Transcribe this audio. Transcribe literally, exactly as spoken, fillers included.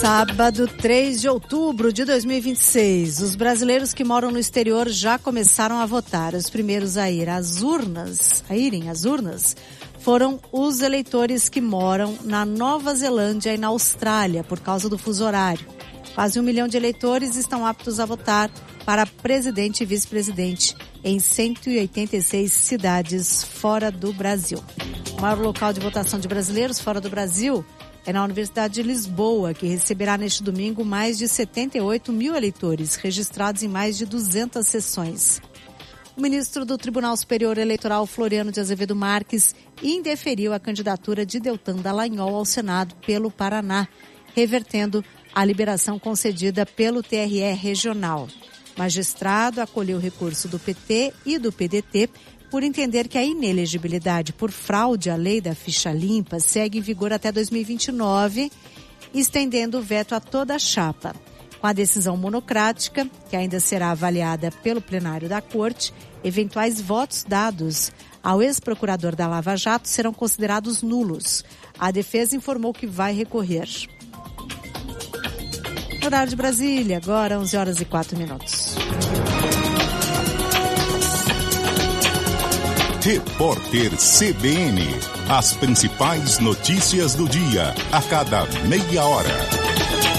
Sábado, três de outubro de dois mil e vinte e seis. Os brasileiros que moram no exterior já começaram a votar. Os primeiros a ir às urnas, a irem às urnas, foram os eleitores que moram na Nova Zelândia e na Austrália, por causa do fuso horário. Quase um milhão de eleitores estão aptos a votar para presidente e vice-presidente em cento e oitenta e seis cidades fora do Brasil. O maior local de votação de brasileiros fora do Brasil é na Universidade de Lisboa, que receberá neste domingo mais de setenta e oito mil eleitores, registrados em mais de duzentas sessões. O ministro do Tribunal Superior Eleitoral, Floriano de Azevedo Marques, indeferiu a candidatura de Deltan Dallagnol ao Senado pelo Paraná, revertendo a liberação concedida pelo T R E regional. O magistrado acolheu o recurso do P T e do P D T por entender que a inelegibilidade por fraude à lei da ficha limpa segue em vigor até dois mil e vinte e nove, estendendo o veto a toda a chapa. Com a decisão monocrática, que ainda será avaliada pelo plenário da Corte, eventuais votos dados ao ex-procurador da Lava Jato serão considerados nulos. A defesa informou que vai recorrer. Horário de Brasília, agora onze horas e quatro minutos. Repórter C B N. As principais notícias do dia, a cada meia hora.